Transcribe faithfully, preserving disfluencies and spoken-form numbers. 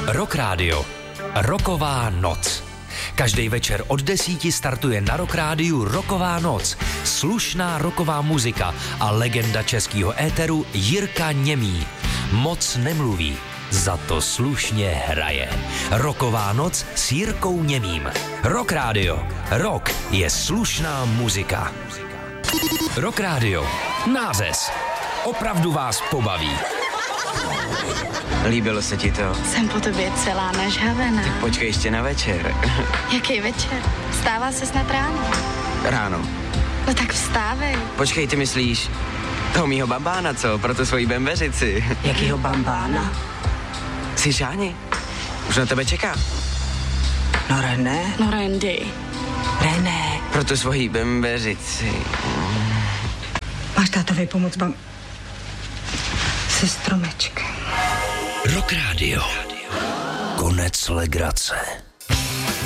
Rock Radio. Rocková noc. Každý večer od desíti startuje na Rock Rádiu Rocková noc. Slušná rocková muzika a legenda českého éteru Jirka Němý. Moc nemluví, za to slušně hraje. Rocková noc s Jirkou Němým. Rock Radio. Rock je slušná muzika. Rock Radio. Nářez. Opravdu vás pobaví. Líbilo se ti to? Jsem po tobě celá nažhavená. Tak počkej ještě na večer. Jaký večer? Vstává se snad ráno? Ráno. No tak vstávej. Počkej, ty myslíš toho mýho bambána, co? Pro tu svoji bembeřici. Jakýho bambána? Jsi Šáni? Už na tebe čeká. No René. No Randy. René. Pro tu svoji bembeřici. Máš tátovi pomoct bam... se stromečkem. Rock Radio. Konec legrace.